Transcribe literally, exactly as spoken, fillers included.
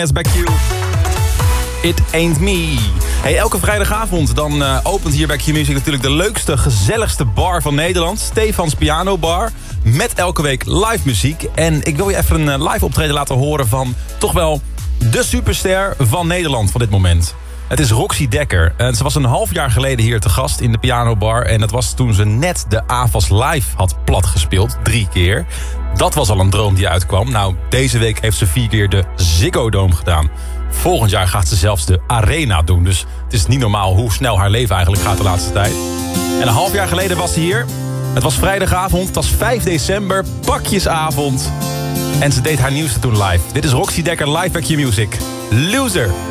Yes, back you. It ain't me. Hey, elke vrijdagavond dan uh, opent hier bij Q-Music natuurlijk de leukste, gezelligste bar van Nederland. Stefans Piano Bar. Met elke week live muziek. En ik wil je even een uh, live optreden laten horen van toch wel de superster van Nederland van dit moment. Het is Roxy Dekker. En ze was een half jaar geleden hier te gast in de Piano Bar. En dat was toen ze net de A V A S Live had platgespeeld. Drie keer. Dat was al een droom die uitkwam. Nou, deze week heeft ze vier keer de Ziggo Dome gedaan. Volgend jaar gaat ze zelfs de Arena doen. Dus het is niet normaal hoe snel haar leven eigenlijk gaat de laatste tijd. En een half jaar geleden was ze hier. Het was vrijdagavond. Het was vijf december. Pakjesavond. En ze deed haar nieuwste toen live. Dit is Roxy Dekker live bij Q-Music. Loser.